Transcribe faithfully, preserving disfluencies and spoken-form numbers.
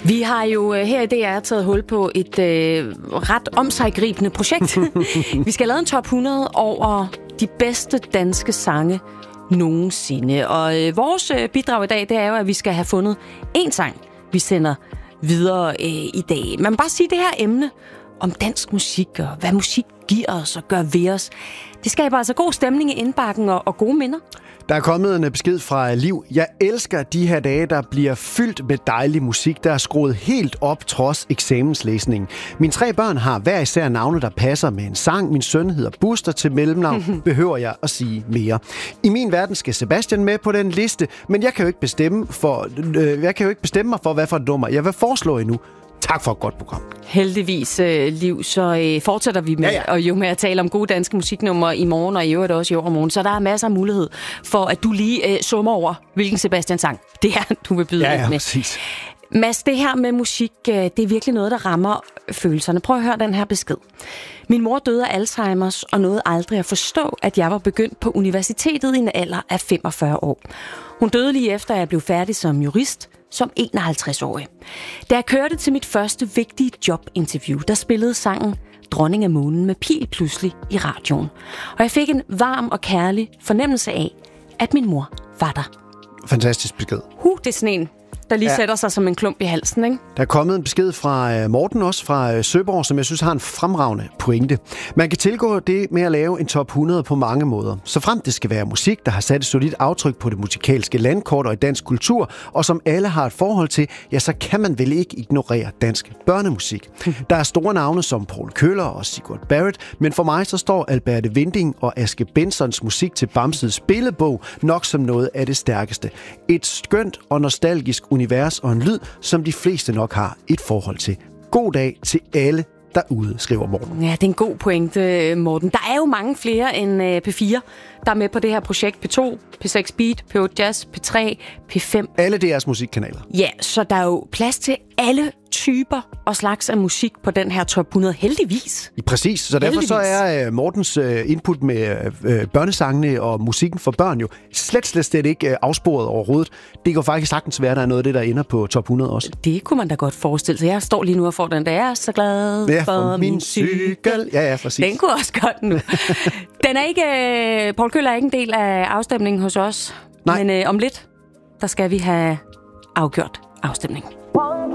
Vi har jo her i D R taget hul på et øh, ret omsiggribende projekt. Vi skal lave en top hundrede over de bedste danske sange nogensinde. Og øh, vores øh, bidrag i dag, det er jo, at vi skal have fundet en sang, vi sender videre øh, i dag. Man må bare sige, det her emne om dansk musik og hvad musik giver os og gør ved os, det skaber altså god stemning i indbakken og, og gode minder. Der er kommet en besked fra Liv. Jeg elsker de her dage, der bliver fyldt med dejlig musik, der er skruet helt op trods eksamenslæsningen. Mine tre børn har hver især navne, der passer med en sang. Min søn hedder Buster, til mellemnavn behøver jeg at sige mere. I min verden skal Sebastian med på den liste, men jeg kan jo ikke bestemme, for, øh, jeg kan jo ikke bestemme mig for, hvad for et nummer jeg vil foreslå endnu. Tak for et godt program. Heldigvis, øh, Liv, så øh, fortsætter vi med, ja, ja. Og jo med at tale om gode danske musiknumre i morgen, og i øvrigt også i overmorgen. Så der er masser af mulighed for, at du lige øh, summer over, hvilken Sebastian sang det er, du vil byde ja, ja, med. Præcis. Mads, det her med musik, øh, det er virkelig noget, der rammer følelserne. Prøv at høre den her besked. Min mor døde af Alzheimers og nåede aldrig at forstå, at jeg var begyndt på universitetet i en alder af femogfyrre år. Hun døde lige efter, at jeg blev færdig som jurist, som enoghalvtreds-årig. Da jeg kørte til mit første vigtige jobinterview, der spillede sangen Dronning af Månen med Pil pludselig i radioen. Og jeg fik en varm og kærlig fornemmelse af, at min mor var der. Fantastisk besked. Huh, det er sådan en, der lige ja. sætter sig som en klump i halsen, ikke? Der er kommet en besked fra Morten også, fra Søborg, som jeg synes har en fremragende pointe. Man kan tilgå det med at lave en top hundrede på mange måder. Så frem det skal være musik, der har sat et solidt aftryk på det musikalske landkort og i dansk kultur, og som alle har et forhold til, ja, så kan man vel ikke ignorere dansk børnemusik. Der er store navne som Paul Køller og Sigurd Barrett, men for mig så står Alberte Winding og Aske Bensons musik til Bamses Billedbog nok som noget af det stærkeste. Et skønt og nostalgisk univers og en lyd, som de fleste nok har et forhold til. God dag til alle derude, skriver Morten. Ja, det er en god pointe, Morten. Der er jo mange flere end P fire, der er med på det her projekt. P to, P seks Beat, P otte Jazz, P tre, P fem. Alle D R's musikkanaler. Ja, så der er jo plads til alle typer og slags af musik på den her top hundrede, heldigvis. Præcis, så derfor heldigvis. Så er Mortens input med børnesangene og musikken for børn jo slet, slet, slet ikke afsporet overhovedet. Det kan faktisk sagtens være, at der er noget af det, der ender på top hundrede også. Det kunne man da godt forestille sig. Jeg står lige nu og får den, der er så glad ja, for, for min cykel. Ja, ja, præcis. Den kunne også godt nu. Den er ikke, Paul Køller er ikke en del af afstemningen hos os. Nej. Men øh, om lidt, der skal vi have afgjort afstemningen.